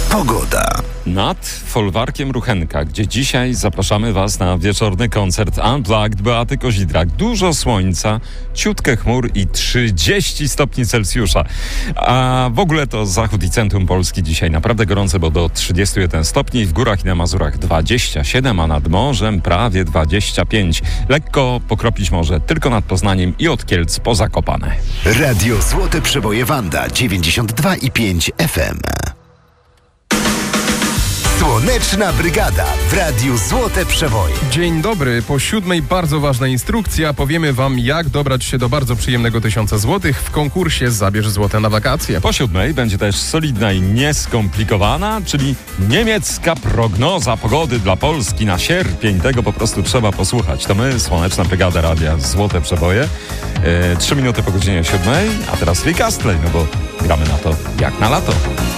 Pogoda. Nad folwarkiem Ruchenka, gdzie dzisiaj zapraszamy Was na wieczorny koncert Unplugged Beaty Kozidrak. Dużo słońca, ciutkę chmur i 30 stopni Celsjusza. A w ogóle to zachód i centrum Polski dzisiaj naprawdę gorące, bo do 31 stopni, w górach i na Mazurach 27, a nad morzem prawie 25. Lekko pokropić może tylko nad Poznaniem i od Kielc po Zakopane. Radio Złote Przeboje Wanda 92,5 FM. Słoneczna Brygada w Radiu Złote Przeboje. Dzień dobry. Po 7 bardzo ważna instrukcja. Powiemy Wam, jak dobrać się do bardzo przyjemnego 1000 złotych w konkursie Zabierz Złote na wakacje. Po 7 będzie też solidna i nieskomplikowana, czyli niemiecka prognoza pogody dla Polski na sierpień. Tego po prostu trzeba posłuchać. To my, Słoneczna Brygada Radia Złote Przeboje. 3 minuty po godzinie 7, a teraz Rick Astley, no bo gramy na to jak na lato.